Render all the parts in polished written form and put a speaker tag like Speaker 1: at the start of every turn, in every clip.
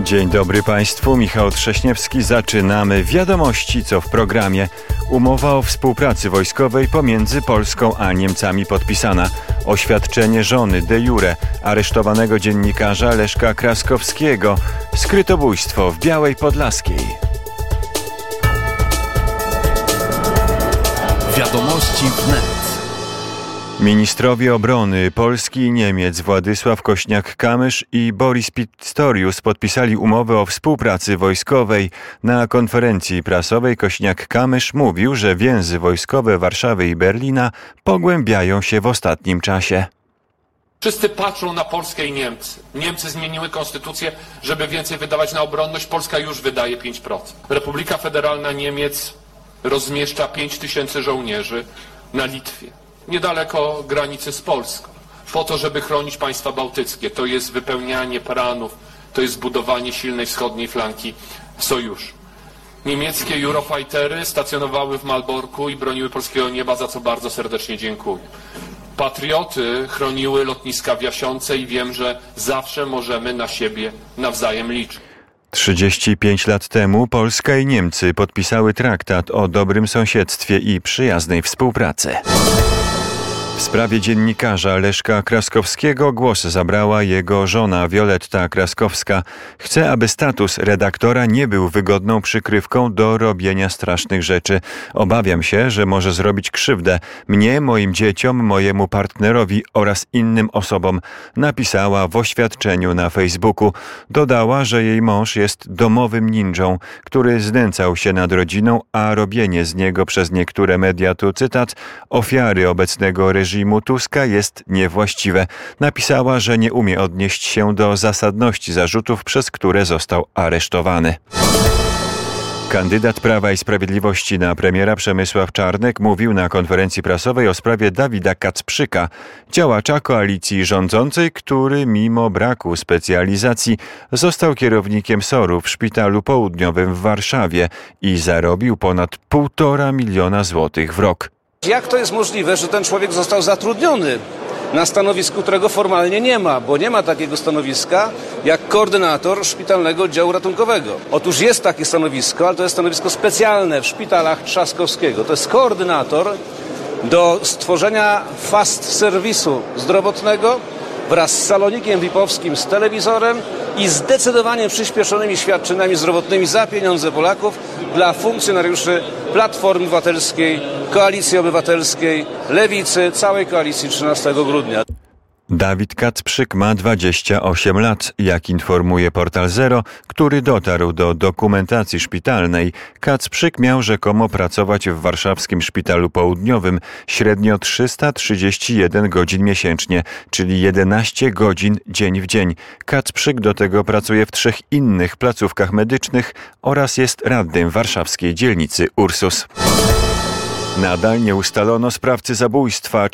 Speaker 1: Dzień dobry Państwu, Michał Trześniewski. Zaczynamy wiadomości, co w programie. Umowa o współpracy wojskowej pomiędzy Polską a Niemcami podpisana. Oświadczenie żony de jure aresztowanego dziennikarza Leszka Kraskowskiego. Skrytobójstwo w Białej Podlaskiej.
Speaker 2: Wiadomości wnet.
Speaker 1: Ministrowie obrony Polski i Niemiec Władysław Kośniak-Kamysz i Boris Pistorius podpisali umowę o współpracy wojskowej. Na konferencji prasowej Kośniak-Kamysz mówił, że więzy wojskowe Warszawy i Berlina pogłębiają się w ostatnim czasie.
Speaker 3: Wszyscy patrzą na Polskę i Niemcy. Niemcy zmieniły konstytucję, żeby więcej wydawać na obronność. Polska już wydaje 5%. Republika Federalna Niemiec rozmieszcza 5000 żołnierzy na Litwie, niedaleko granicy z Polską, po to, żeby chronić państwa bałtyckie. To jest wypełnianie planów, to jest budowanie silnej wschodniej flanki sojuszu. Niemieckie Eurofightery stacjonowały w Malborku i broniły polskiego nieba, za co bardzo serdecznie dziękuję. Patrioty chroniły lotniska w Jasiące i wiem, że zawsze możemy na siebie nawzajem liczyć.
Speaker 1: 35 lat temu Polska i Niemcy podpisały traktat o dobrym sąsiedztwie i przyjaznej współpracy. W sprawie dziennikarza Leszka Kraskowskiego głos zabrała jego żona Wioletta Kraskowska. Chce, aby status redaktora nie był wygodną przykrywką do robienia strasznych rzeczy. Obawiam się, że może zrobić krzywdę mnie, moim dzieciom, mojemu partnerowi oraz innym osobom, napisała w oświadczeniu na Facebooku. Dodała, że jej mąż jest domowym ninją, który znęcał się nad rodziną, a robienie z niego przez niektóre media, tu cytat, ofiary obecnego reżimu Tuska jest niewłaściwe. Napisała, że nie umie odnieść się do zasadności zarzutów, przez które został aresztowany. Kandydat Prawa i Sprawiedliwości na premiera Przemysław Czarnek mówił na konferencji prasowej o sprawie Dawida Kacprzyka, działacza koalicji rządzącej, który mimo braku specjalizacji został kierownikiem SOR-u w Szpitalu Południowym w Warszawie i zarobił ponad 1,5 miliona złotych w rok.
Speaker 4: Jak to jest możliwe, że ten człowiek został zatrudniony na stanowisku, którego formalnie nie ma, bo nie ma takiego stanowiska jak koordynator szpitalnego oddziału ratunkowego. Otóż jest takie stanowisko, ale to jest stanowisko specjalne w szpitalach Trzaskowskiego. To jest koordynator do stworzenia fast serwisu zdrowotnego wraz z salonikiem VIP-owskim, z telewizorem i zdecydowanie przyspieszonymi świadczeniami zdrowotnymi za pieniądze Polaków dla funkcjonariuszy Platformy Obywatelskiej, Koalicji Obywatelskiej, Lewicy, całej koalicji 13 grudnia.
Speaker 1: Dawid Kacprzyk ma 28 lat. Jak informuje Portal Zero, który dotarł do dokumentacji szpitalnej, Kacprzyk miał rzekomo pracować w warszawskim Szpitalu Południowym średnio 331 godzin miesięcznie, czyli 11 godzin dzień w dzień. Kacprzyk do tego pracuje w 3 innych placówkach medycznych oraz jest radnym warszawskiej dzielnicy Ursus. Nadal nie ustalono sprawcy zabójstwa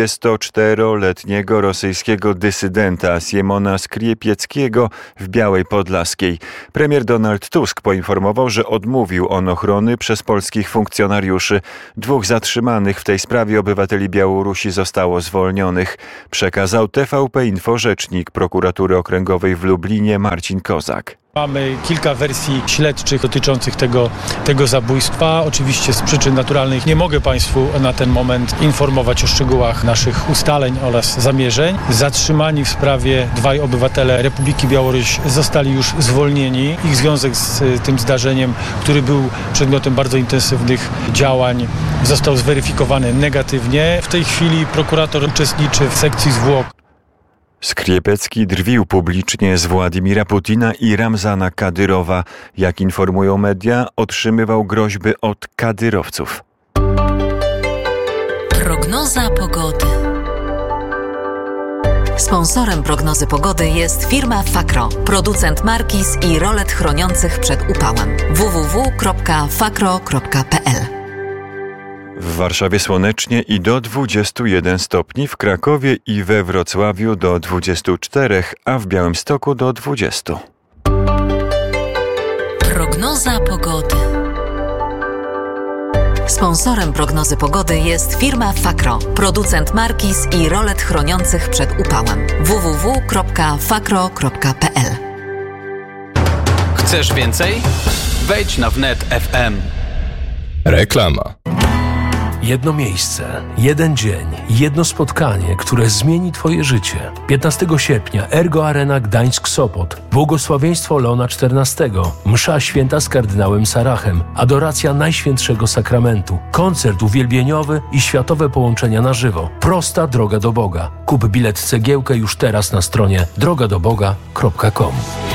Speaker 1: 44-letniego rosyjskiego dysydenta Siemona Skriepieckiego w Białej Podlaskiej. Premier Donald Tusk poinformował, że odmówił on ochrony przez polskich funkcjonariuszy. 2 zatrzymanych w tej sprawie obywateli Białorusi zostało zwolnionych. Przekazał TVP Info rzecznik prokuratury okręgowej w Lublinie Marcin Kozak.
Speaker 5: Mamy kilka wersji śledczych dotyczących tego zabójstwa. Oczywiście z przyczyn naturalnych nie mogę Państwu na ten moment informować o szczegółach naszych ustaleń oraz zamierzeń. Zatrzymani w sprawie 2 obywatele Republiki Białoruś zostali już zwolnieni. Ich związek z tym zdarzeniem, który był przedmiotem bardzo intensywnych działań, został zweryfikowany negatywnie. W tej chwili prokurator uczestniczy w sekcji zwłok.
Speaker 1: Skriepecki drwił publicznie z Władimira Putina i Ramzana Kadyrowa. Jak informują media, otrzymywał groźby od kadyrowców.
Speaker 6: Prognoza pogody. Sponsorem prognozy pogody jest firma Fakro, producent markiz i rolet chroniących przed upałem. www.fakro.pl.
Speaker 1: W Warszawie słonecznie i do 21 stopni, w Krakowie i we Wrocławiu do 24, a w Białymstoku do 20.
Speaker 6: Prognoza pogody. Sponsorem prognozy pogody jest firma Fakro, producent markiz i rolet chroniących przed upałem. www.fakro.pl.
Speaker 2: Chcesz więcej? Wejdź na wnet FM.
Speaker 7: Reklama.
Speaker 8: Jedno miejsce, jeden dzień, jedno spotkanie, które zmieni Twoje życie. 15 sierpnia Ergo Arena Gdańsk-Sopot. Błogosławieństwo Leona XIV. Msza święta z kardynałem Sarachem. Adoracja Najświętszego Sakramentu. Koncert uwielbieniowy i światowe połączenia na żywo. Prosta droga do Boga. Kup bilet cegiełkę już teraz na stronie drogadoboga.com.